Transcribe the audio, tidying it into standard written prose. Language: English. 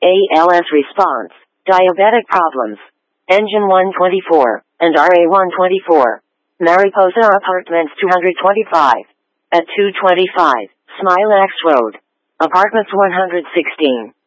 ALS response, diabetic problems. Engine 124, and RA 124. Mariposa Apartments 225. At 225, Smilex Road. Apartments 116.